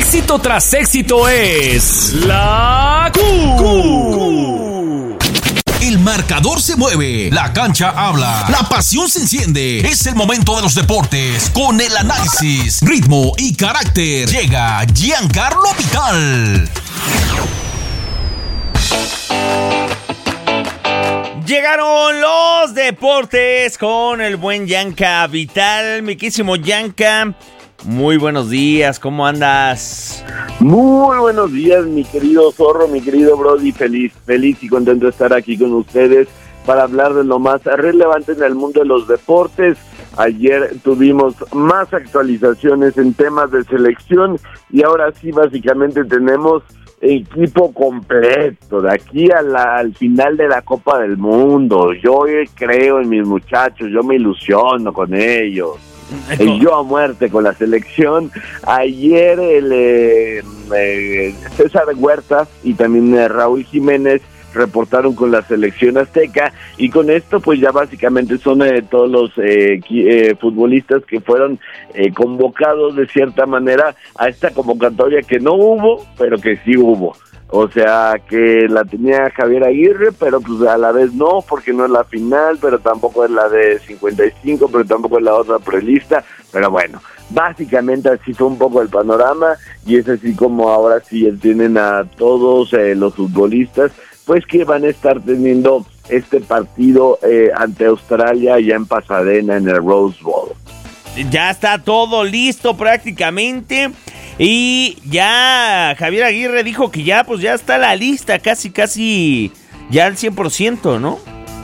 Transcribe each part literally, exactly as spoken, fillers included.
Éxito tras éxito es la Q. El marcador se mueve, la cancha habla, la pasión se enciende. Es el momento de los deportes con el análisis, ritmo y carácter. Llega Giancarlo Vital. Llegaron los deportes con el buen Gianca Vital. Mi querísimo Gianca, muy buenos días, ¿cómo andas? Muy buenos días, mi querido Zorro, mi querido Brody. Feliz, feliz y contento de estar aquí con ustedes para hablar de lo más relevante en el mundo de los deportes. Ayer tuvimos más actualizaciones en temas de selección y ahora sí básicamente tenemos equipo completo de aquí a la, al final de la Copa del Mundo. Yo creo en mis muchachos, yo me ilusiono con ellos. Y yo a muerte con la selección. Ayer el eh, eh, César Huerta y también eh, Raúl Jiménez reportaron con la selección azteca, y con esto pues ya básicamente son eh, todos los eh, eh, futbolistas que fueron eh, convocados de cierta manera a esta convocatoria que no hubo, pero que sí hubo. O sea, que la tenía Javier Aguirre, pero pues a la vez no, porque no es la final, pero tampoco es la de cincuenta y cinco, pero tampoco es la otra prelista. Pero bueno, básicamente así fue un poco el panorama, y es así como ahora sí tienen a todos eh, los futbolistas pues que van a estar teniendo este partido eh, ante Australia ya en Pasadena, en el Rose Bowl. Ya está todo listo prácticamente, y ya Javier Aguirre dijo que ya pues ya está la lista casi casi ya al cien por ciento, ¿no?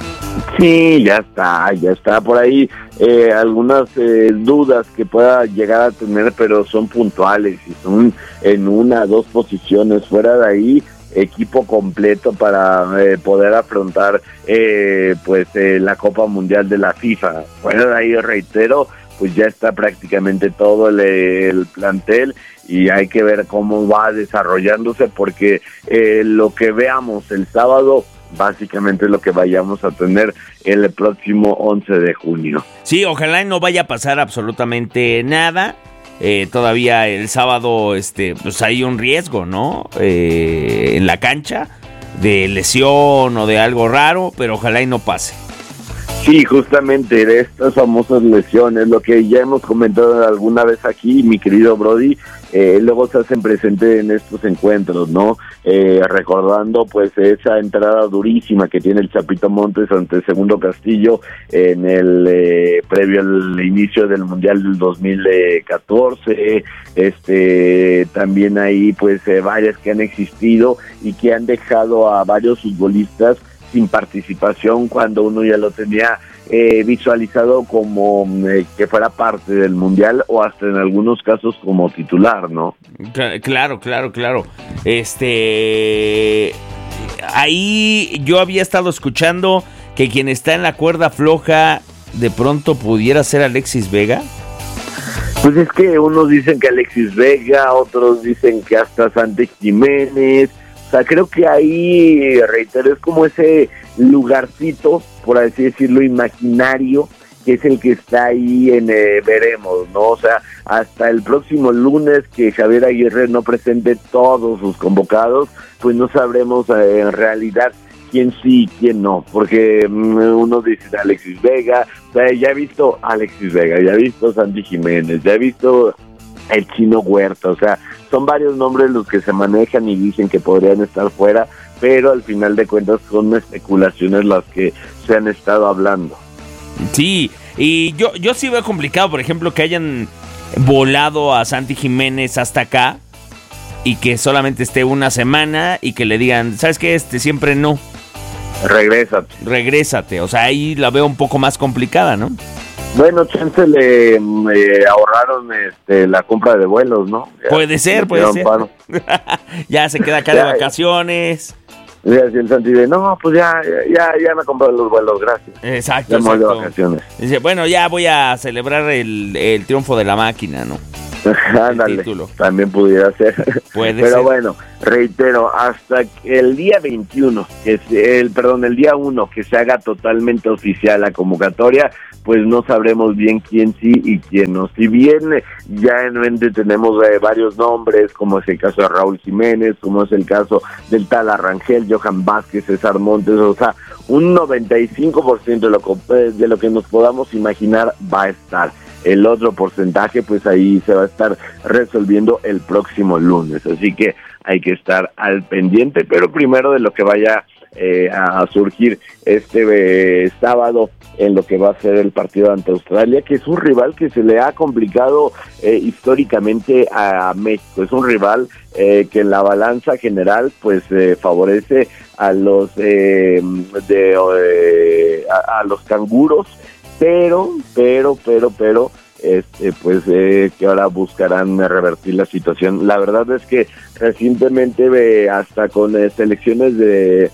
Sí, ya está, ya está por ahí eh, algunas eh, dudas que pueda llegar a tener, pero son puntuales y son en una, dos posiciones. Fuera de ahí, equipo completo para eh, poder afrontar eh, pues eh, la Copa Mundial de la FIFA. Fuera de ahí, reitero, pues ya está prácticamente todo el, el plantel, y hay que ver cómo va desarrollándose, porque eh, lo que veamos el sábado básicamente es lo que vayamos a tener el próximo once de junio. Sí, ojalá no vaya a pasar absolutamente nada. Eh, todavía el sábado este pues hay un riesgo, ¿no? Eh, en la cancha de lesión o de algo raro, pero ojalá y no pase. Sí, justamente de estas famosas lesiones, lo que ya hemos comentado alguna vez aquí, mi querido Brody, eh, luego se hacen presente en estos encuentros, ¿no? Eh, recordando pues esa entrada durísima que tiene el Chapito Montes ante el Segundo Castillo en el eh, previo al inicio del Mundial del dos mil catorce, este también ahí pues eh, varias que han existido y que han dejado a varios futbolistas sin participación cuando uno ya lo tenía eh, visualizado como eh, que fuera parte del Mundial, o hasta en algunos casos como titular, ¿no? Claro, claro, claro. Este, ahí yo había estado escuchando que quien está en la cuerda floja de pronto pudiera ser Alexis Vega. Pues es que unos dicen que Alexis Vega, otros dicen que hasta Santi Jiménez. O sea, creo que ahí, reitero, es como ese lugarcito, por así decirlo, imaginario, que es el que está ahí en eh, veremos, ¿no? O sea, hasta el próximo lunes que Javier Aguirre no presente todos sus convocados, pues no sabremos eh, en realidad quién sí y quién no, porque um, unos dicen Alexis Vega, o sea, ya he visto Alexis Vega, ya he visto Santi Jiménez, ya he visto el Chino Huerta, o sea, son varios nombres los que se manejan y dicen que podrían estar fuera, pero al final de cuentas son especulaciones las que se han estado hablando. Sí, y yo, yo sí veo complicado, por ejemplo, que hayan volado a Santi Jiménez hasta acá y que solamente esté una semana y que le digan, ¿sabes qué? Este siempre no. Regrésate. Regrésate, o sea, ahí la veo un poco más complicada, ¿no? Bueno, chance le eh, ahorraron este, la compra de vuelos, ¿no? Ya, puede ser, puede ser. Ya se queda acá de vacaciones. Y así el Santi de, no, pues ya, ya, ya me compraron los vuelos, gracias. Exacto, ya exacto. De vacaciones. Dice, bueno, ya voy a celebrar el, el triunfo de la máquina, ¿no? Ándale, también pudiera ser. Puede Pero ser. bueno, reitero, hasta el día veintiuno, que es el, perdón, el día uno, que se haga totalmente oficial la convocatoria, pues no sabremos bien quién sí y quién no. Si bien ya en mente tenemos eh, varios nombres, como es el caso de Raúl Jiménez, como es el caso del tal Arrangel, Johan Vázquez, César Montes, o sea, un noventa y cinco por ciento de lo, de lo que nos podamos imaginar va a estar. El otro porcentaje, pues ahí se va a estar resolviendo el próximo lunes, así que hay que estar al pendiente, pero primero de lo que vaya eh, a surgir este eh, sábado en lo que va a ser el partido ante Australia, que es un rival que se le ha complicado eh, históricamente a México. Es un rival eh, que en la balanza general pues eh, favorece a los eh, de eh, a, a los canguros, pero, pero, pero, pero, este, pues eh, que ahora buscarán revertir la situación. La verdad es que recientemente eh, hasta con eh, selecciones de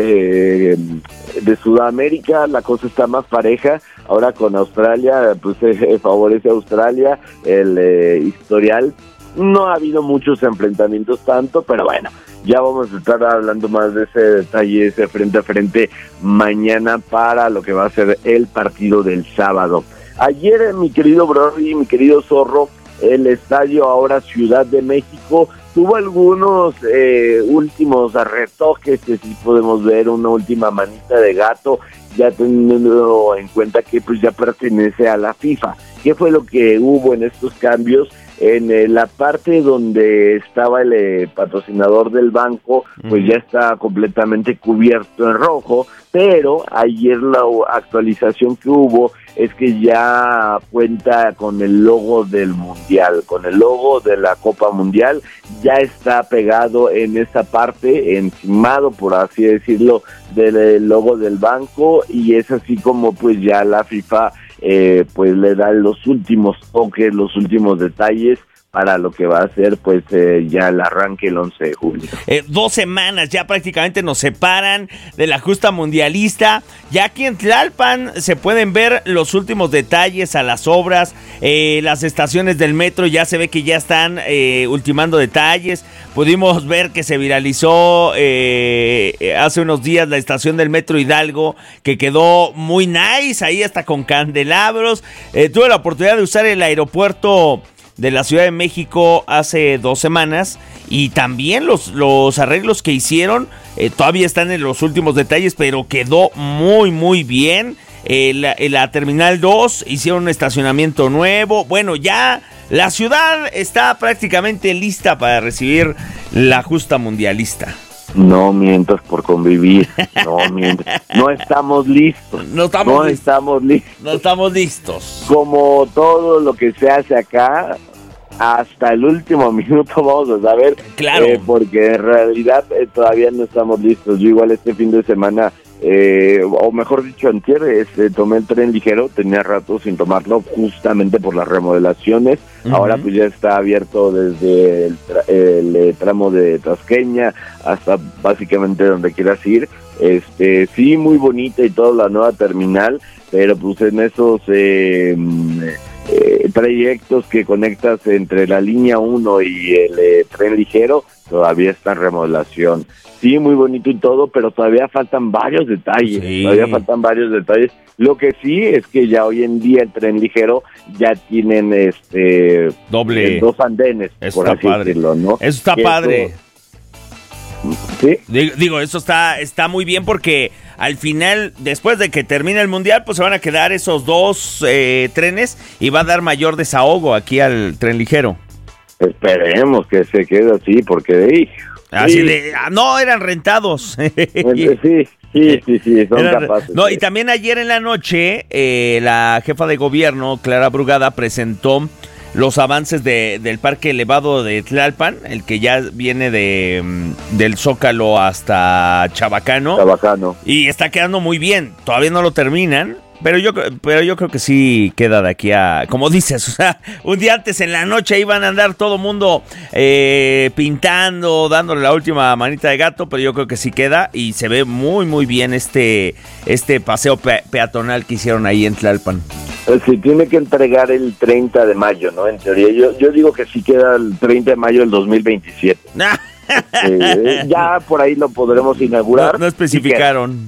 eh, de Sudamérica la cosa está más pareja. Ahora con Australia, pues eh, favorece a Australia el eh, historial. No ha habido muchos enfrentamientos tanto, pero bueno, ya vamos a estar hablando más de ese detalle, ese frente a frente mañana para lo que va a ser el partido del sábado. Ayer, mi querido Brody, mi querido Zorro, el estadio ahora Ciudad de México tuvo algunos eh, últimos retoques, que sí podemos ver una última manita de gato, ya teniendo en cuenta que pues ya pertenece a la FIFA. ¿Qué fue lo que hubo en estos cambios? En eh, la parte donde estaba el eh, patrocinador del banco, pues ya está completamente cubierto en rojo, pero ayer la actualización que hubo es que ya cuenta con el logo del Mundial, con el logo de la Copa Mundial, ya está pegado en esa parte, encimado, por así decirlo, del logo del banco, y es así como pues ya la FIFA Eh, pues le da los últimos toques, los últimos detalles para lo que va a ser pues eh, ya el arranque el once de julio. Eh, dos semanas ya prácticamente nos separan de la justa mundialista. Ya aquí en Tlalpan se pueden ver los últimos detalles a las obras. Eh, las estaciones del metro ya se ve que ya están eh, ultimando detalles. Pudimos ver que se viralizó eh, hace unos días la estación del metro Hidalgo, que quedó muy nice, ahí hasta con candelabros. Eh, tuve la oportunidad de usar el aeropuerto de la Ciudad de México hace dos semanas y también los, los arreglos que hicieron eh, todavía están en los últimos detalles, pero quedó muy muy bien. Eh, la, la Terminal dos hicieron un estacionamiento nuevo. Bueno, ya la ciudad está prácticamente lista para recibir la justa mundialista. No mientas por convivir, no mientas, no estamos listos, no estamos no listos. estamos listos, no estamos listos. Como todo lo que se hace acá, hasta el último minuto vamos a saber, claro, eh, porque en realidad eh, todavía no estamos listos. Yo igual este fin de semana, eh, o mejor dicho antier, este, tomé el tren ligero, tenía rato sin tomarlo justamente por las remodelaciones. Uh-huh. Ahora pues ya está abierto desde el, tra- el, el tramo de Tasqueña hasta básicamente donde quieras ir. Este, sí, muy bonita y toda la nueva terminal, pero pues en esos eh, eh, trayectos que conectas entre la línea uno y el eh, tren ligero, todavía está en remodelación. Sí, muy bonito y todo, pero todavía faltan varios detalles, sí. todavía faltan varios detalles. Lo que sí es que ya hoy en día el tren ligero ya tienen este doble eh, dos andenes, eso por así padre. decirlo, ¿no? Eso está que padre. Eso, ¿sí? Digo, digo, eso está, está muy bien porque al final, después de que termine el Mundial, pues se van a quedar esos dos eh, trenes y va a dar mayor desahogo aquí al tren ligero. Esperemos que se quede así, porque... Así sí. de, ah, no, eran rentados. Sí, sí, sí, sí, son eran, capaces. No, sí. Y también ayer en la noche, eh, la jefa de gobierno, Clara Brugada, presentó los avances de, del parque elevado de Tlalpan, el que ya viene de del Zócalo hasta Chabacano. Chabacano. Y está quedando muy bien. Todavía no lo terminan, Pero yo, pero yo creo que sí queda de aquí a, como dices, o sea, un día antes en la noche iban a andar todo mundo eh, pintando, dándole la última manita de gato, pero yo creo que sí queda y se ve muy, muy bien este, este paseo pe- peatonal que hicieron ahí en Tlalpan. Se tiene que entregar el treinta de mayo, ¿no? En teoría, yo, yo digo que sí queda el treinta de mayo del dos mil veintisiete. eh, ya por ahí lo podremos inaugurar. No, no especificaron.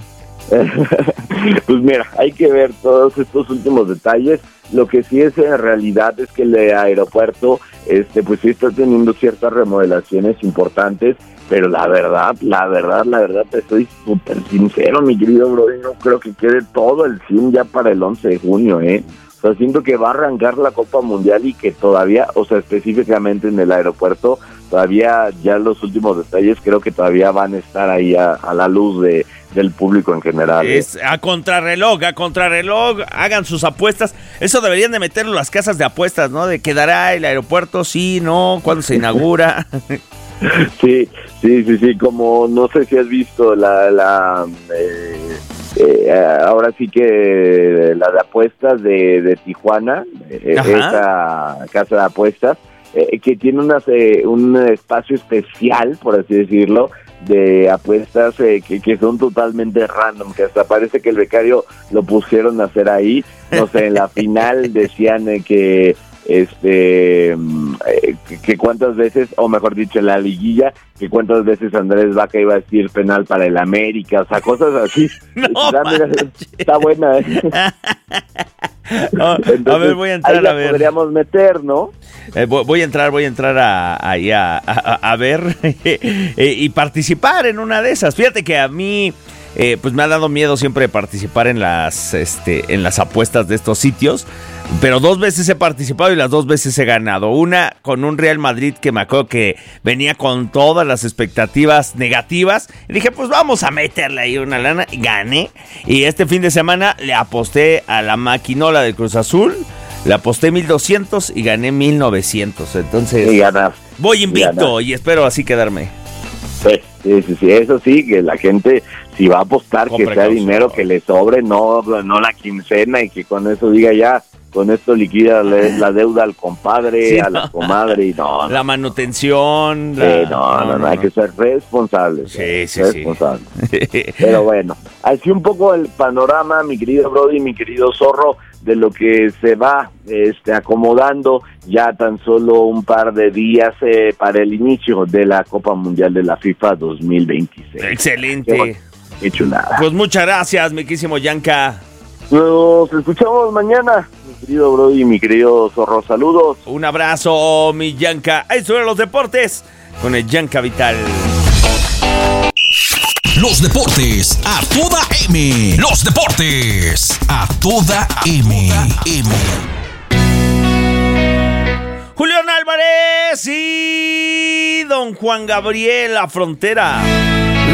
Pues mira, hay que ver todos estos últimos detalles. Lo que sí es en realidad es que el aeropuerto, este, pues sí está teniendo ciertas remodelaciones importantes, pero la verdad, la verdad, la verdad, te estoy súper sincero, mi querido brother, no creo que quede todo el fin ya para el once de junio, ¿eh? O sea, siento que va a arrancar la Copa Mundial y que todavía, o sea, específicamente en el aeropuerto, todavía ya los últimos detalles creo que todavía van a estar ahí a, a la luz de del público en general. ¿eh? Es a contrarreloj, a contrarreloj, hagan sus apuestas. Eso deberían de meterlo las casas de apuestas, ¿no? De quedará el aeropuerto, sí, no, cuándo se inaugura. Sí, sí, sí, sí, como no sé si has visto la, la eh, eh, ahora sí que la de apuestas de, de Tijuana, eh, esa casa de apuestas, eh, que tiene unas, eh, un espacio especial, por así decirlo, de apuestas eh, que, que son totalmente random, que hasta parece que el becario lo pusieron a hacer ahí. No sé, en la final decían eh, que este eh, que, que cuántas veces, o mejor dicho, en la liguilla, que cuántas veces Andrés Vaca iba a decir penal para el América, o sea, cosas así. No, está, mira, está buena, ¿eh? No, entonces, a ver, voy a entrar ahí la a ver. Podríamos meter, ¿no? Eh, voy, voy a entrar, voy a entrar a, ahí a, a, a ver eh, y participar en una de esas. Fíjate que a mí eh, pues me ha dado miedo siempre participar en las, este, en las apuestas de estos sitios, pero dos veces he participado y las dos veces he ganado. Una con un Real Madrid que me acuerdo que venía con todas las expectativas negativas y dije, pues vamos a meterle ahí una lana, y gané. Y este fin de semana le aposté a la maquinola del Cruz Azul. Le aposté mil doscientos y gané mil novecientos. Entonces, y ganas, voy invicto y, y espero así quedarme. Sí, sí, sí, sí, eso sí, que la gente, si va a apostar, Con que sea precaución. dinero que le sobre, no, no la quincena, y que con eso diga ya, con esto liquida la, la deuda al compadre, Sí, a no. la comadre, y no. La no. manutención. Sí, La... no, no, no, no, hay que ser responsables. Sí, sí, responsables. sí. Pero bueno, así un poco el panorama, mi querido Brody, mi querido Zorro, de lo que se va este, acomodando ya tan solo un par de días eh, para el inicio de la Copa Mundial de la FIFA dos mil veintiséis. Excelente. Qué, bueno, qué chulada. Pues muchas gracias, mi quísimo Yanka. Nos escuchamos mañana, mi querido Brody y mi querido Zorro. Saludos. Un abrazo, mi Yanka. Ahí sobre los deportes con el Yanka Vital. Los deportes a toda M. Los deportes a toda M. M. Julián Álvarez y don Juan Gabriel La Frontera.